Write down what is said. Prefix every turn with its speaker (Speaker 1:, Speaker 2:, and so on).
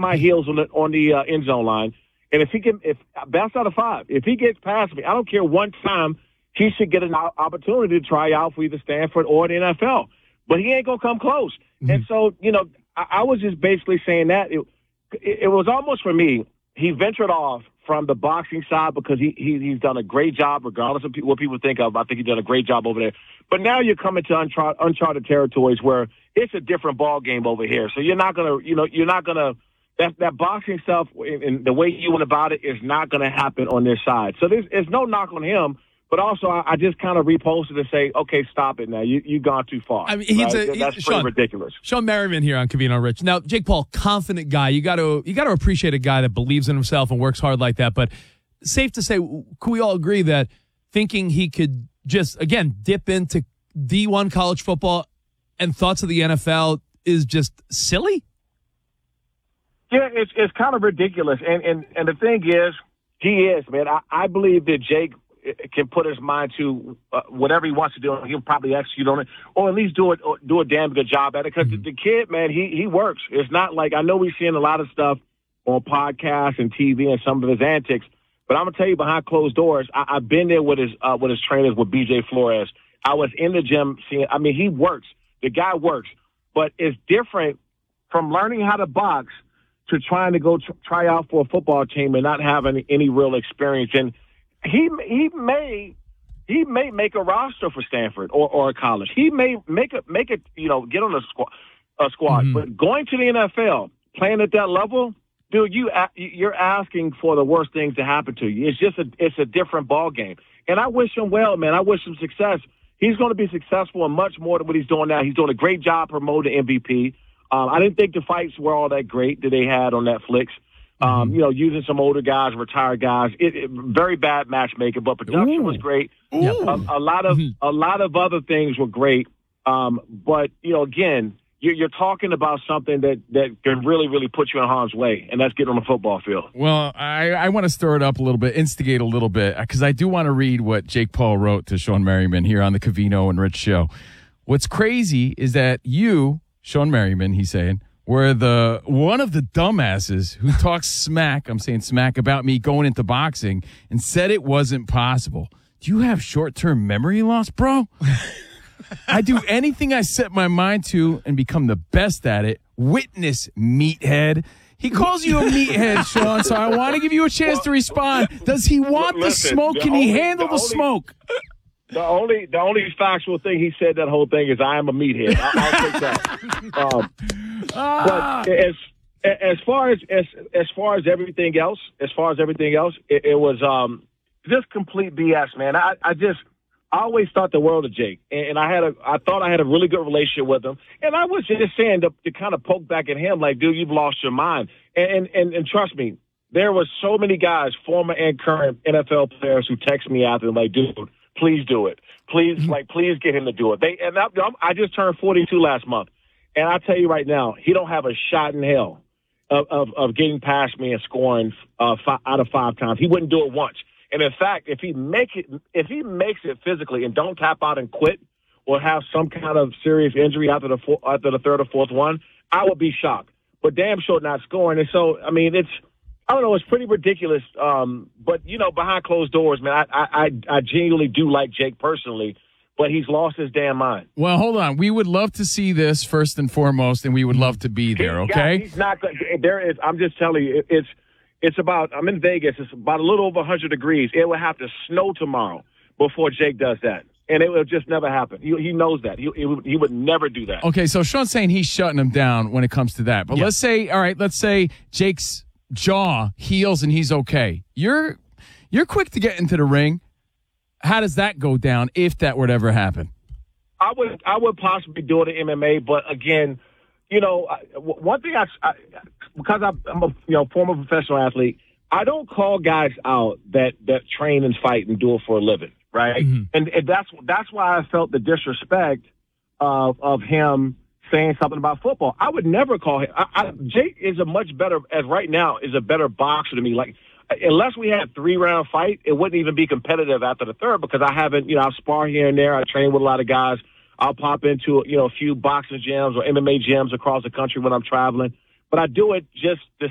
Speaker 1: my heels on the end zone line. And if best out of 5, if he gets past me, I don't care one time, he should get an opportunity to try out for either Stanford or the NFL. But he ain't going to come close. Mm-hmm. And so, I was just basically saying that it was almost for me, he ventured off from the boxing side because he's done a great job, regardless of what people think of. I think he's done a great job over there. But now you're coming to uncharted territories where it's a different ball game over here. So you're not going to, that boxing stuff and the way you went about it is not going to happen on this side. So there's no knock on him. But also, I just kind of reposted and say, okay, stop it now. You've gone too far. I mean, that's pretty ridiculous.
Speaker 2: Shawne Merriman here on Covino Rich. Now, Jake Paul, confident guy. You got to appreciate a guy that believes in himself and works hard like that. But safe to say, can we all agree that thinking he could just, again, dip into D1 college football and thoughts of the NFL is just silly?
Speaker 1: Yeah, it's kind of ridiculous. And the thing is, he is, man. I believe that Jake can put his mind to whatever he wants to do, and he'll probably execute on it, or at least do a damn good job at it. Because the kid, man, he works. It's not like, I know we've seen a lot of stuff on podcasts and TV and some of his antics, but I'm gonna tell you, behind closed doors, I've been there with his trainers, with BJ Flores. I was in the gym seeing. I mean, he works. The guy works, but it's different from learning how to box to trying to go try out for a football team and not having any real experience. And he may make a roster for Stanford or a college. He may make it, get on a squad. Mm-hmm. But going to the NFL, playing at that level, dude, you're asking for the worst things to happen to you. It's a different ball game. And I wish him well, man. I wish him success. He's going to be successful in much more than what he's doing now. He's doing a great job promoting MVP. I didn't think the fights were all that great that they had on Netflix. Using some older guys, retired guys, very bad matchmaking, but production was great. A lot of other things were great. But again, you're talking about something that can really, really put you in harm's way, and that's getting on the football field.
Speaker 3: Well, I want to stir it up a little bit, instigate a little bit, because I do want to read what Jake Paul wrote to Shawne Merriman here on the Covino and Rich show. What's crazy is that you, Shawne Merriman, he's saying, were one of the dumbasses who talks smack, I'm saying smack, about me going into boxing and said it wasn't possible. Do you have short-term memory loss, bro? I do anything I set my mind to and become the best at it. Witness, meathead. He calls you a meathead, Shawne, so I want to give you a chance to respond. Does he want the smoke? Can he handle the smoke?
Speaker 1: The only factual thing he said that whole thing is I am a meathead. I'll take that. But as far as everything else, it was just complete BS, man. I always thought the world of Jake, and I thought I had a really good relationship with him. And I was just saying to kind of poke back at him, like, dude, you've lost your mind. And trust me, there were so many guys, former and current NFL players, who text me after, like, dude, please do it. Please get him to do it. I just turned 42 last month, and I tell you right now, he don't have a shot in hell of getting past me and scoring 5 out of 5 times. He wouldn't do it once. And in fact, if he makes it physically and don't tap out and quit, or have some kind of serious injury after the third or fourth one, I would be shocked. But damn sure not scoring. And so, I mean, I don't know, it's pretty ridiculous. But behind closed doors, man, I genuinely do like Jake personally, but he's lost his damn mind.
Speaker 3: Well, hold on. We would love to see this first and foremost, and we would love to be there. Okay.
Speaker 1: He's not. There is. I'm just telling you, it's about. I'm in Vegas. It's about a little over 100 degrees. It will have to snow tomorrow before Jake does that. And it will just never happen. He knows that. He would never do that.
Speaker 3: Okay, so Shawne's saying he's shutting him down when it comes to that. But let's say Jake's jaw heals and he's okay. You're quick to get into the ring. How does that go down if that were to ever happen?
Speaker 1: I would possibly do it in MMA, but again, one thing because I'm a former professional athlete, I don't call guys out that train and fight and do it for a living, right? Mm-hmm. And that's why I felt the disrespect of him saying something about football. I would never call him. Jake is a much better, as right now, is a better boxer to me. Like, unless we had 3-round fight, it wouldn't even be competitive after the third, because I haven't, I spar here and there. I train with a lot of guys. I'll pop into, a few boxing gyms or MMA gyms across the country when I'm traveling. But I do it just to